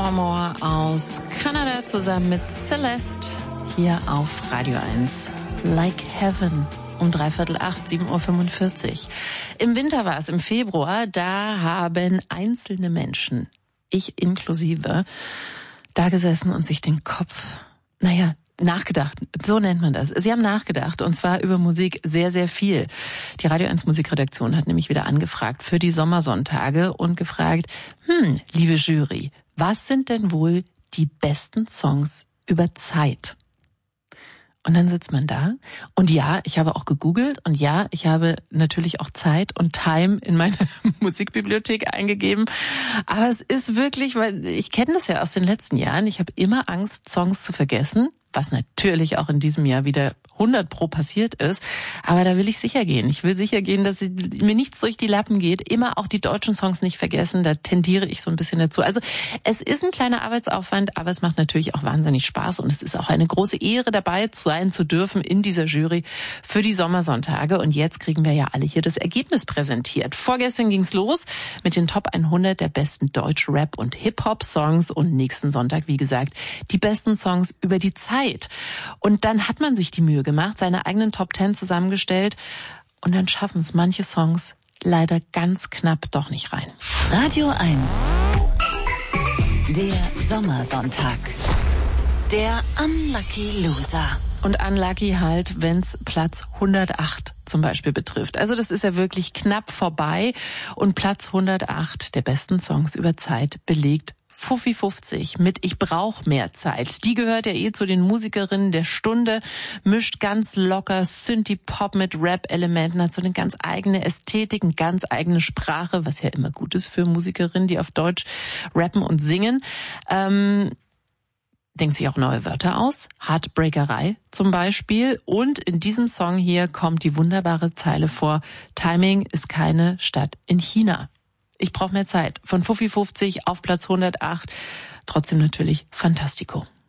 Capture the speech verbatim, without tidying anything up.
Paramore aus Kanada zusammen mit Celeste hier auf Radio eins. Like Heaven. Um dreiviertel acht, sieben Uhr fünfundvierzig. Im Winter war es, im Februar, da haben einzelne Menschen, ich inklusive, da gesessen und sich den Kopf, naja, nachgedacht, so nennt man das. Sie haben nachgedacht, und zwar über Musik sehr, sehr viel. Die Radio eins Musikredaktion hat nämlich wieder angefragt für die Sommersonntage und gefragt, hm, liebe Jury, was sind denn wohl die besten Songs über Zeit? Und dann sitzt man da. Und ja, ich habe auch gegoogelt. Und ja, ich habe natürlich auch Zeit und Time in meine Musikbibliothek eingegeben. Aber es ist wirklich, weil ich kenne das ja aus den letzten Jahren. Ich habe immer Angst, Songs zu vergessen. Was natürlich auch in diesem Jahr wieder hundert pro passiert ist. Aber da will ich sicher gehen. Ich will sicher gehen, dass mir nichts durch die Lappen geht. Immer auch die deutschen Songs nicht vergessen. Da tendiere ich so ein bisschen dazu. Also es ist ein kleiner Arbeitsaufwand, aber es macht natürlich auch wahnsinnig Spaß. Und es ist auch eine große Ehre, dabei sein zu dürfen in dieser Jury für die Sommersonntage. Und jetzt kriegen wir ja alle hier das Ergebnis präsentiert. Vorgestern ging's los mit den Top hundert der besten Deutsch-Rap- und Hip-Hop-Songs. Und nächsten Sonntag, wie gesagt, die besten Songs über die Zeit. Und dann hat man sich die Mühe gemacht, seine eigenen Top zehn zusammengestellt und dann schaffen es manche Songs leider ganz knapp doch nicht rein. Radio eins. Der Sommersonntag. Der Unlucky Loser. Und unlucky halt, wenn's Platz hundertacht zum Beispiel betrifft. Also das ist ja wirklich knapp vorbei. Und Platz hundertacht der besten Songs über Zeit belegt Fuffi fünfzig mit Ich brauch mehr Zeit. Die gehört ja eh zu den Musikerinnen der Stunde, mischt ganz locker Synthie-Pop mit Rap-Elementen, hat so eine ganz eigene Ästhetik, eine ganz eigene Sprache, was ja immer gut ist für Musikerinnen, die auf Deutsch rappen und singen. Ähm, denkt sich auch neue Wörter aus, Heartbreakerei zum Beispiel. Und in diesem Song hier kommt die wunderbare Zeile vor, Timing ist keine Stadt in China. Ich brauche mehr Zeit. Von Fuffi fünfzig auf Platz hundertacht. Trotzdem natürlich Fantastico.